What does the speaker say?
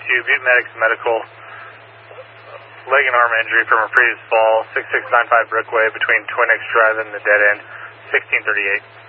Butte Medics Medical, leg and arm injury from a previous fall, 6695 Brookway between Twin X Drive and the dead end, 1638.